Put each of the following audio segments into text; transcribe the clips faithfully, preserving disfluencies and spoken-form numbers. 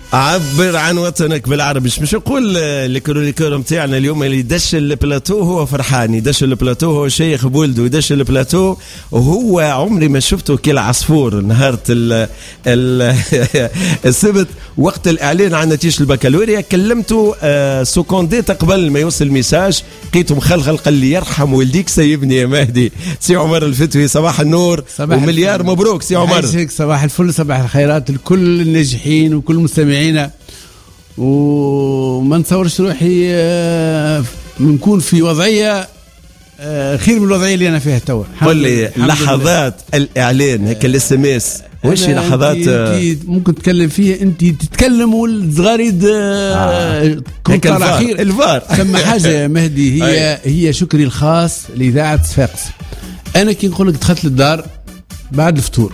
عبر عن وطنك بالعربي. مش نقول الكرونيكور نتاعنا اليوم اللي دش البلاتو هو فرحان، يدش البلاتو هو شيخ بولده، يدش البلاتو وهو عمري ما شفته كالعصفور نهار ال ال السبت وقت الاعلان عن نتيجه البكالوريا. كلمته آه سكونديت قبل ما يوصل الميساج، لقيته مخلخل قال لي يرحم والديك سيبني يا مهدي. سي عمر الفتوي صباح النور صباح ومليار الفل. مبروك سي عمر. صباح الفل، صباح الخيرات لكل الناجحين وكل مستمعينا. وما نتصورش روحي نكون في وضعيه خير من الوضعيه اللي انا فيها توا. قل لي لحظات الاعلان هيك الاس ام اس وش لحظات ممكن تتكلم فيها؟ انت تتكلم والزغاريد آه. كنت على خير الفار ثم حاجه مهدي هي هي شكري الخاص لاذاعه صفاقس. انا كي نقول لك دخلت للدار بعد الفطور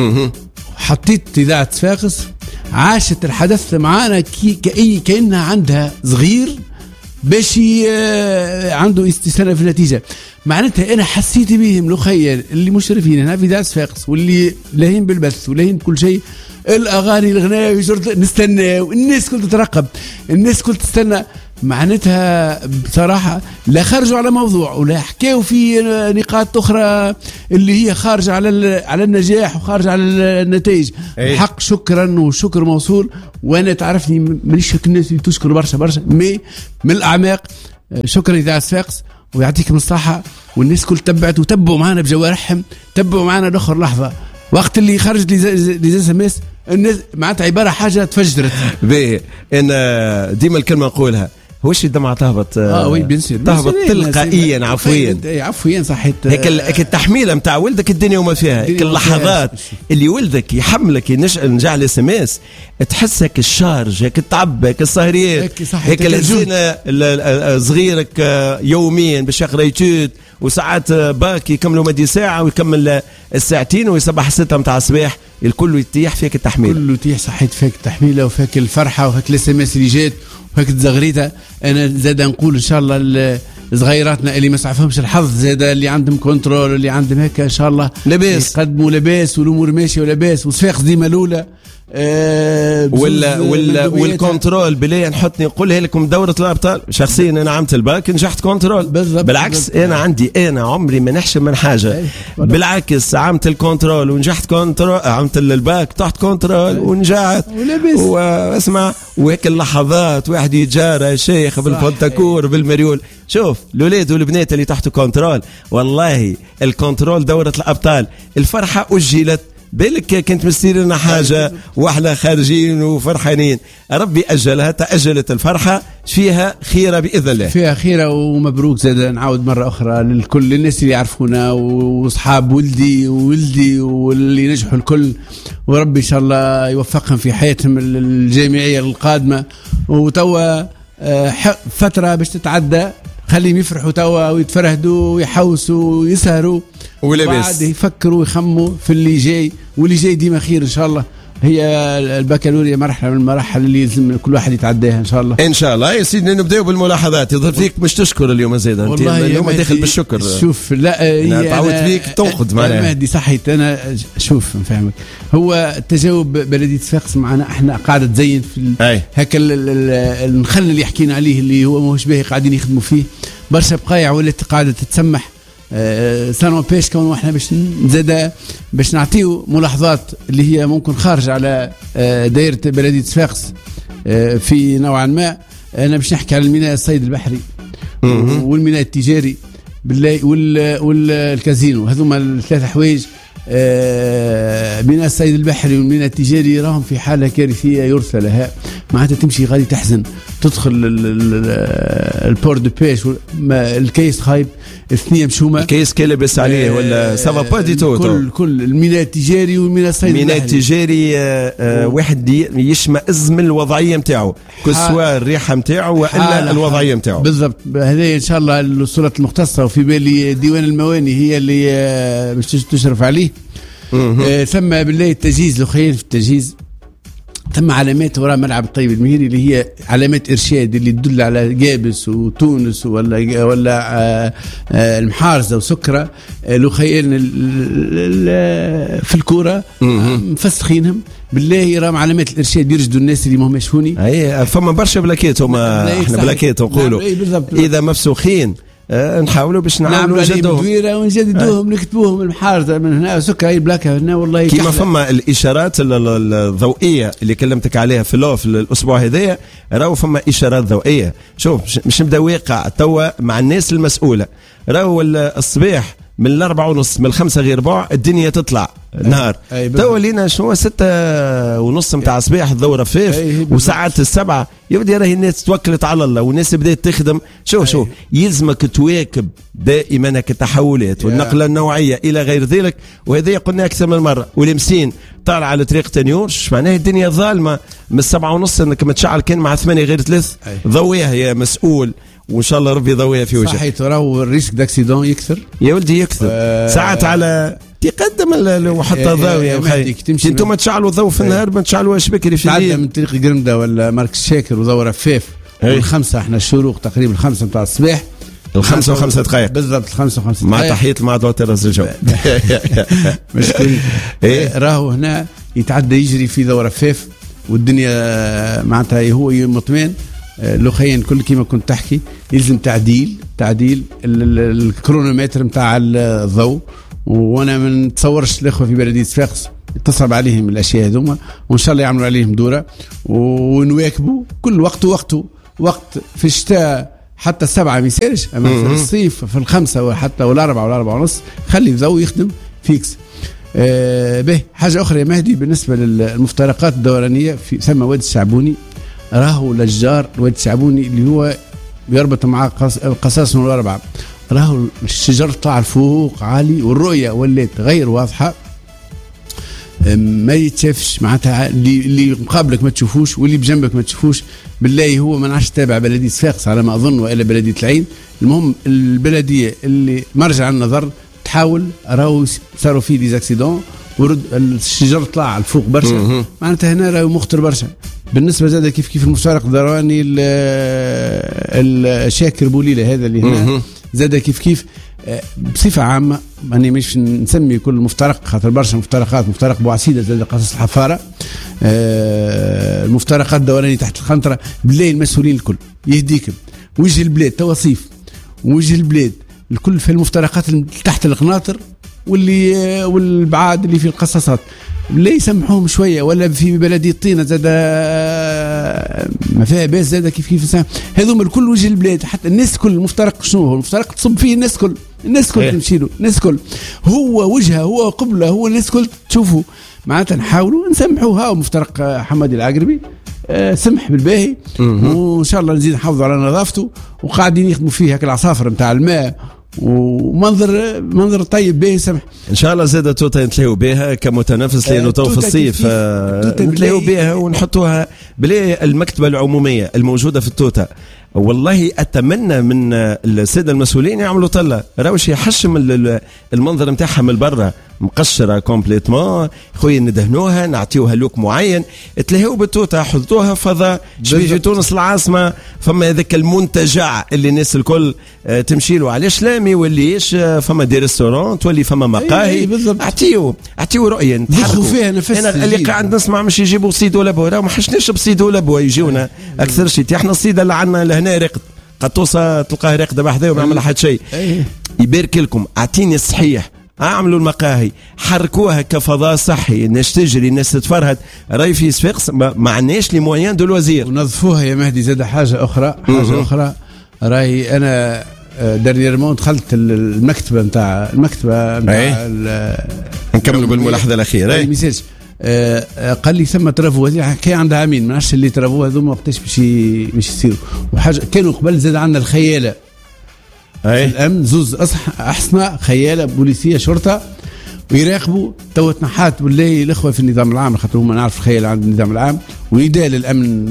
حطيت اذاعه صفاقس، عاشت الحدث معانا كي كأي كأنها عندها صغير باش عنده استسلام في النتيجة. معناتها أنا حسيت بهم لخيل اللي مشرفين هنا في إذاعة صفاقس واللي لاهين بالبث ولاهين بكل شيء، الأغاني الغناء نستنى والناس كل تترقب، الناس كل تستنى. معناتها بصراحة لا خرجوا على موضوع ولا حكاوا في نقاط أخرى اللي هي خارج على على النجاح وخارج على النتائج. حق شكرا وشكر موصول. وأنا تعرفني مانيش الناس اللي تشكر برشا برشا مي من الأعماق. شكرا إذاعة صفاقس ويعطيكم الصحة. والناس كل تبعت وتبعوا معنا بجوارحهم، تبعوا معنا لآخر لحظة وقت اللي خرج لي اس ام اس الناس معناتها عبارة حاجة تفجرت به. أنا ديما الكلمة نقولها هوش الدمعة تهبط اه وي بيصير تهبط تلقائيا عفويا عفويا صحيت. هيك التحميله نتاع ولدك الدنيا وما فيها، هيك اللحظات اللي ولدك يحملك ينجع الاس ام اس تحسك الشارج هيك تعب هيك السهريات هيك الزينه صغيرك يوميا باش يقرا يتود وساعات باك يكملوا مدي ساعه ويكمل الساعتين ويصبح ستة متاع الصباح الكل يتيح فيك التحميل كله يتيح صحيت فيك التحميله وفيك الفرحه وفيك الاس ام اس اللي جات وفيك الزغريته. انا زاد نقول ان شاء الله صغيراتنا اللي ما سعفهمش الحظ زاد اللي عندهم كنترول اللي عندهم هيك ان شاء الله لباس يقدموا لباس والامور ماشيه ولباس وصفاقس ديما الاولى أه ولا ولا والكنترول بلي نحطني نقولها لكم دورة الأبطال. شخصيا أنا عملت الباك نجحت كنترول بالعكس بالزبط. أنا عندي أنا عمري ما نحشم من حاجة بالعكس عملت الكنترول ونجحت كنترول عملت الباك تحت كنترول ونجحت واسمع وهيك اللحظات واحد يتجارى شيخ بالفونتاكور بالمريول. شوف الولاد والبنات اللي تحت كنترول والله الكنترول دورة الأبطال الفرحة أجلت بالك كنت مستير لنا حاجة واحنا خارجين وفرحانين ربي أجلها تأجلت الفرحة فيها خيرة بإذن الله فيها خيرة ومبروك. زاد نعاود مرة أخرى للكل الناس اللي يعرفونا وأصحاب ولدي وولدي واللي نجحوا الكل وربي إن شاء الله يوفقهم في حياتهم الجامعية القادمة. وتوا فترة باش تتعدى خليهم يفرحوا توا ويتفرهدوا ويحوسوا ويسهروا وبعد يفكروا ويخموا في اللي جاي واللي جاي ديما خير إن شاء الله. هي البكالوريا مرحلة من المراحل اللي لازم كل واحد يتعداها إن شاء الله إن شاء الله. يا سيدنا نبدأ بالملاحظات. يظهر فيك مش تشكر اليوم زيدا والله اليوم داخل بالشكر. شوف لا تعود فيك تنقد معنا مهدي صحيت. أنا شوف نفهمك هو التجاوب بلدية صفاقس معنا احنا قاعدة تزين في هكا النخل اللي حكينا عليه اللي هو ماهوش باهي قاعدين يخدموا فيه برشا بقايع ولات قاعدة تتسمح سانو بيش كون احنا باش نزيد باش نعطيو ملاحظات اللي هي ممكن خارج على دائرة بلدية صفاقس في نوعا ما. انا باش نحكي على الميناء الصيد البحري والميناء التجاري بالله والكازينو. هذوما الثلاث حوايج ميناء الصيد البحري والميناء التجاري راهم في حالة كارثية يرثى لها. معناتها تمشي غادي تحزن تدخل البور دو بيش الكيس خايب اثنين مشومة الكيس كلبس عليه ولا سافا با دي تو كل كل الميناء التجاري والميناء الصيد البحري. الميناء التجاري آه آه واحد يشمئز من الوضعية نتاعو كسوا الريحة نتاعو والا الوضعية نتاعو بالضبط. هذا ان شاء الله الصورة المختصة وفي بالي ديوان المواني هي اللي آه باش تشرف عليه. آه ثم بالله التجهيز لخير في التجهيز ثم علامات وراء ملعب الطيب المهيري اللي هي علامات إرشاد اللي تدل على جابس وتونس ولا ولا آه آه المحارزة وسكرة آه لو خيالنا في الكورة مفسخينهم بالله راهم علامات الارشاد يرشدوا الناس اللي ما هماش هوني. اي فما برشا بلاكيت هما احنا بلاكيت نقولوا اذا مفسوخين أه نحاولوا باش نعملوا نجدوهم ونجددوهم نكتبوهم المحارة من هنا سكر اي بلاكه هنا والله كيما فما الاشارات الضوئيه اللي كلمتك عليها في اللو في الاسبوع هذايا راهو فما اشارات ضوئيه. شوف مش نبدا واقع توا مع الناس المسؤوله راهو الصباح من الأربعة ونص من الخمسة غير ربع الدنيا تطلع نهار توا لينا شنو ستة ونص متاع صباح الضوء رفيف وساعات السبعة يبدي راهي الناس توكلت على الله والناس بدأت تخدم. شو شو يلزمك تواكب دائما التحولات والنقلة النوعية إلى غير ذلك. وهذا قلنا أكثر من مرة والمسين طالع على طريق تنيور معناه الدنيا ظالمة من السبعة ونص انك متشعل كان مع ثمانية غير ثلاث ضويها يا مسؤول وان شاء الله ربي يضويها في وجهك. صحيح راهو الريسك داكسيدون يكثر يا ولدي يكثر آه ساعات على تقدم وحتى ضاويه وخير انتم تشعلوا الضوء في النهار ما تشعلوهاش بكري في الليل. تعدى من طريق قرمده ولا مركز شاكر وضوء رفاف الخمسه احنا الشروق تقريبا الخمسه نتاع الصباح الخمسة وخمسة دقائق بالضبط الخمسة وخمسة مع تحية المعدوة راس الجو مشكل راهو هنا يتعدى يجري في ضوء رفاف والدنيا معناتها هو مطمئن. لو خيان كل كيما كنت تحكي يلزم تعديل تعديل الكرونومتر نتاع الضوء. وانا ما نتصورش الاخوه في بلديه صفاقس تصعب عليهم الاشياء هذوما وان شاء الله يعملوا عليهم دوره ونواكبوا كل وقت وقته. وقت في الشتاء حتى السبعة ما يسالش اما في الصيف في الخمسة وحتى والاربعة والاربعة ونص خلي الضوء يخدم فيكس. آه به حاجه اخرى يا مهدي بالنسبه للمفترقات الدورانيه في سما واد الشعبوني راهو لجار واد الشعبوني اللي هو يربط مع قصاص والاربعه راهو الشجر طلع الفوق عالي والرؤيه ولات غير واضحه ما يتشافش معناتها اللي اللي مقابلك ما تشوفوش واللي بجنبك ما تشوفوش. بالله هو ما نعرفش تابع بلديه صفاقس على ما اظن والا بلديه العين. المهم البلديه اللي مرجع النظر تحاول راهو صاروا فيه ديزاكسيدون ورد الشجر طلع الفوق برشا معناتها هنا راهو مخطر برشا. بالنسبه زاد كيف كيف المفترق الدوراني الشاكر بوليله هذا اللي هنا زاد كيف كيف بصفه عامه ماني مش نسمي كل مفترق خاطر برشا مفترقات مفترق بوعسيده زاد قصص الحفاره المفترقات الدوراني تحت الخنطره بالله المسؤولين الكل يهديكم وجه البلاد توصيف وجه البلاد الكل في المفترقات اللي تحت القناطر واللي والبعاد اللي في القصاصات لا يسمحوهم شويه ولا في بلديه طينه زاد ما فيها باس زاد كيف كيف هذوما الكل وجه البلاد حتى الناس كل المفترق شنو هو المفترق تصب فيه الناس كل الناس كل تمشي له الناس كل هو وجهه هو قبله هو الناس كل تشوفه معناتها نحاولوا نسمحوها. ومفترق حمادي العقربي أه سمح بالباهي وان شاء الله نزيد نحافظوا على نظافته وقاعدين يخدموا فيه هك العصافر نتاع الماء ومنظر منظر طيب به سمح ان شاء الله زاد توتا نتلاقوا بها كمتنافس لانه تو في الصيف نتلاقوا بها ونحطوها بلا المكتبه العموميه الموجوده في التوتا. والله اتمنى من الساده المسؤولين يعملوا طله راوش يحشم المنظر نتاعها من برا مقشره كومبليتمون خويا ندهنوها نعطيوها لوك معين تلاقوا بالتوتا حطوها فضاء شبيه تونس العاصمه فما هذاك المنتجع اللي الناس الكل تمشي له علاش لامي وليش فما دي ريستورون تولي فما مقاهي اعطيو اعطيو رؤيه نتحركوا فيها نفس انا اللي قاعد نسمع مش يجيبوا صيد ولا بو راه ما حشناش بصيد ولا بو يجيونا اكثر شيء احنا الصيد اللي عندنا لهنا رقد قد توصل تلقاه راقده بحذاه وما عمل حد شيء. يبارك لكم اعطيني الصحيح اعملوا المقاهي حركوها كفضاء صحي الناس تجري الناس تتفرهد راي في صفاقس ما عندناش لي مويان دو لوزير ونظفوها يا مهدي. زاد حاجه اخرى حاجه اخرى راي انا دارنييرمون دخلت المكتبه نتاع المكتبه نتاع نكملوا بالملاحظه الاخيره اي ميساج آه قال لي ثم ترافو هذه حكايه عندها عامين ما نعرفش اللي ترافو هذوما وقتاش باش باش يصيروا وحاجه كانوا قبل زاد عندنا الخياله أي. الامن زوز احسن خياله بوليسيه شرطه ويراقبوا تو تنحات بالله الاخوه في النظام العام خاطر هما نعرف الخياله عند النظام العام ونداء للامن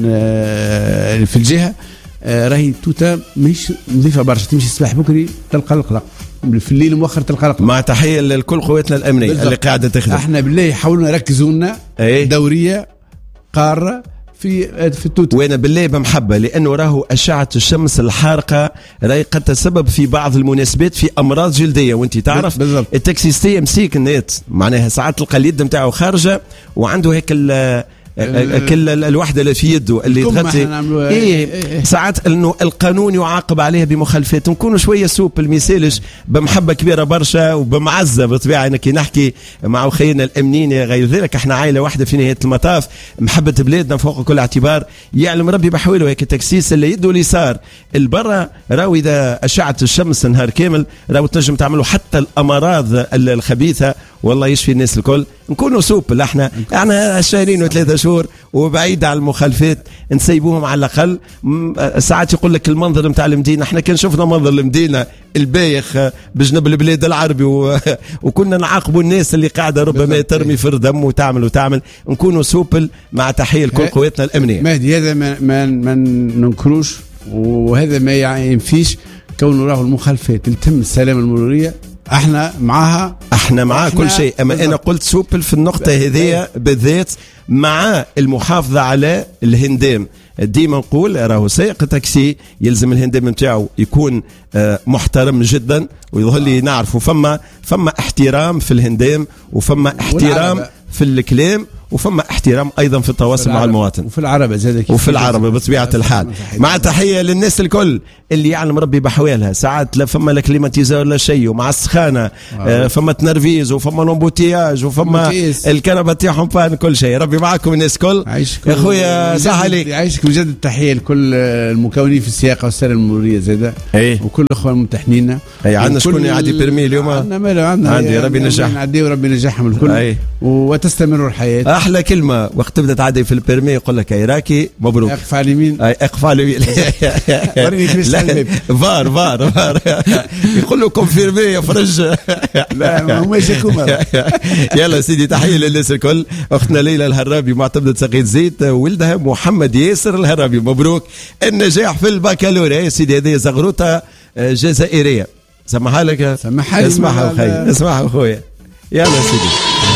آه في الجهه آه راهي توتا مش نظيفه برشا تمشي الصباح بكري تلقى القلق في الليل مؤخر تلقى القلق. مع تحيه لكل قواتنا الامنيه اللي قاعده تخدم. احنا بالله حاولنا نركزوا لنا دوريه قاره في في التوت. وانا بالله بمحبه، لانه راهو اشعه الشمس الحارقه راهي قد تسبب في بعض المناسبات في امراض جلديه، وانت تعرف بالضبط. التكسيستيه مسيك النت، معناها ساعات تلقى اليد نتاعو خارجه وعنده هيك كل الوحده اللي في يده اللي تغطي إيه, إيه ساعات انه القانون يعاقب عليها بمخالفات. نكونوا شويه سوب الميسالج بمحبه كبيره برشا وبمعزه بالطبيعه. انا كي نحكي مع اخينا الامنيين غير ذلك، احنا عائله واحده في نهايه المطاف، محبه بلادنا فوق كل اعتبار. يعلم ربي بحواله هيك التكسيس اللي يده اليسار البرة راهو اذا اشعه الشمس نهار كامل راهو تنجم تعملوا حتى الامراض الخبيثه، والله يشفي الناس الكل. نكونوا سوب احنا احنا شهرين وثلاثة شهور وبعيد عن المخالفات، نسيبوهم على الاقل. ساعات يقول لك المنظر نتاع المدينه، احنا كان شفنا منظر المدينه البايخ بجنب البلاد العربي و... وكنا نعاقبوا الناس اللي قاعده ربما ترمي في الدم وتعمل وتعمل. نكونوا سوبل مع تحيه لكل قواتنا الامنيه. مهدي هذا ما ما, ما ننكروش، وهذا ما ينفيش كونه راه المخالفات تتم السلامه المروريه احنا معاها، احنا معاه كل شيء. اما بالضبط. انا قلت سوبل في النقطه هذه بالذات مع المحافظه على الهندام. ديما نقول راهو سائق تاكسي يلزم الهندام نتاعو يكون محترم جدا، ويظهر لي نعرفوا فما فما احترام في الهندام، وفما احترام في الكلام، وفما احترام ايضا في التواصل مع المواطن، وفي العربه زادك وفي العربه بطبيعه الحال. مع تحيه للناس الكل اللي يعلم ربي بحوالها. ساعات لا فما لا كليماتيزور لا شيء، ومع السخانه آه. فما تنرفيز وفما لومبوتياج وفما الكنبه تاعهم فان كل شيء. ربي معكم الناس الكل يا خويا، صح عليك. يعيشك بجد. التحيه لكل المكونين في السياقه والسير المروريه زاده، ايه. وكل الاخوان الممتحنين. اي عندنا شكون يعدي بيرمي اليوم؟ عندنا ماله عندنا عندي ربي ينجح، نعدي وربي ينجحهم الكل. أي. وتستمر الحياه. احلى كلمه وقت تبدا تعدي في البيرمي يقول لك يا راكي مبروك، اقف على اليمين. اي اقف على اليمين. فار فار فار يقول له كونفيرمي يا فرج. لا ما هوش كوما. يلا سيدي، تحيه للناس الكل. اختنا ليلى الهرابي معتمده سقيت زيت، ولدها محمد ياسر الهرابي، مبروك النجاح في البكالوريا يا سيدي. هذه زغروطه جزائريه، سمحها لك. سمحها لي. اسمعها اخويا، اسمعها اخويا. يلا سيدي.